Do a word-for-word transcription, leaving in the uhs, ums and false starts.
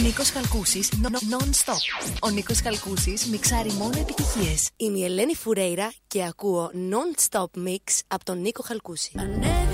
Νίκος Χαλκούσης, non-stop. Ο Νίκος Χαλκούσης μιξάρει μόνο επιτυχίες. Είμαι η Ελένη Φουρέιρα και ακούω non-stop mix από τον Νίκο Χαλκούση.